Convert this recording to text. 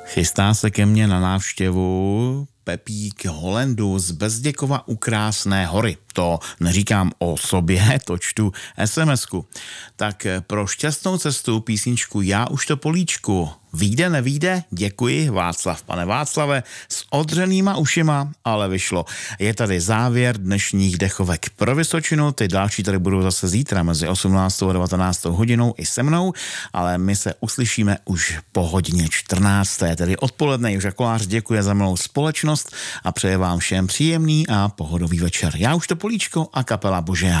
Chystá se ke mně na návštěvu Pepík Holendu z Bezděkova u Krásné Hory. To neříkám o sobě, to čtu SMS-ku. Tak pro šťastnou cestu písničku Já už to políčku. Vyjde, nevyjde? Děkuji, Václav. Pane Václave, s odřenýma ušima, ale vyšlo. Je tady závěr dnešních dechovek pro Vysočinu. Ty další tady budou zase zítra mezi 18. a 19. hodinou i se mnou, ale my se uslyšíme už po hodině 14. Tedy odpoledne. Joža Kolář děkuje za milou společnost a přeje vám všem příjemný a pohodový večer. Já už to políčko a kapela Božea.